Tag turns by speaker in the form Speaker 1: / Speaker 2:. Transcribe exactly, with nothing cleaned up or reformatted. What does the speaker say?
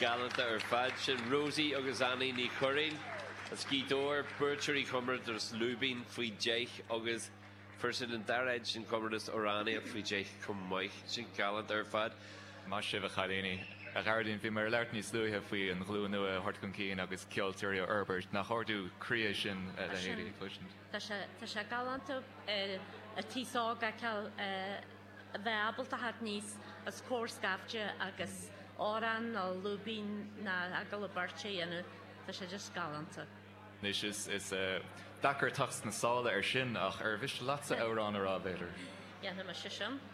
Speaker 1: galanta ar fad sin Rosie agus Annie ní chorin. As gídóir Bertri chumar dros Lubin faoi deich agus firsin an dareid sin chumar dros Orania faoi deich chum maich sin galanta ar fad.
Speaker 2: Má sibh a chaléine. A gardín bhí mar leart níos luúthe faoi an glú nua a thart chun cín agus ceoltóirí Herbert nach háirú cria sin a éirí flisin.
Speaker 3: Tá sé galanta a tíága ceall a bheith abalta hat níos as córscafte agus áran nó Lubin na agal a Bertri anu tá sé just galanta.
Speaker 2: Nis is is dachar tacht na sála ar sin ach ar bhís lása árán ará béidir.
Speaker 3: Ja, na mar sin.